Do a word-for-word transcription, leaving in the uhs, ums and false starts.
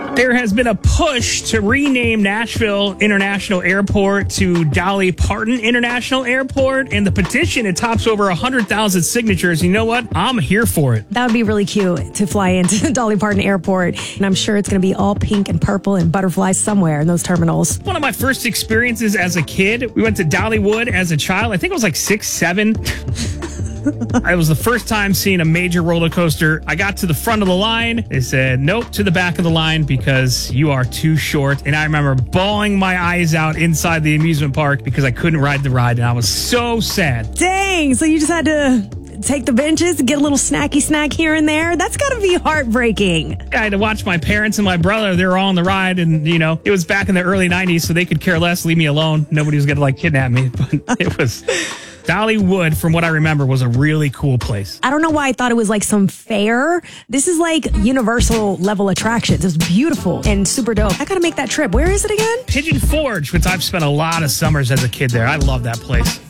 There has been a push to rename Nashville International Airport to Dolly Parton International Airport, and the petition, it tops over one hundred thousand signatures. You know what? I'm here for it. That would be really cute to fly into Dolly Parton Airport, and I'm sure it's going to be all pink and purple and butterflies somewhere in those terminals. One of my first experiences as a kid, we went to Dollywood as a child. I think I was like six, seven. It was the first time seeing a major roller coaster. I got to the front of the line. They said, nope, to the back of the line because you are too short. And I remember bawling my eyes out inside the amusement park because I couldn't ride the ride. And I was so sad. Dang, so you just had to take the benches, get a little snacky snack here and there. That's got to be heartbreaking. I had to watch my parents and my brother. They were all on the ride. And, you know, it was back in the early nineties, so they could care less, leave me alone. Nobody was going to, like, kidnap me. But it was... Dollywood, from what I remember, was a really cool place. I don't know why I thought it was like some fair. This is like Universal level attractions. It's beautiful and super dope. I gotta make that trip. Where is it again? Pigeon Forge, which I've spent a lot of summers as a kid there. I love that place.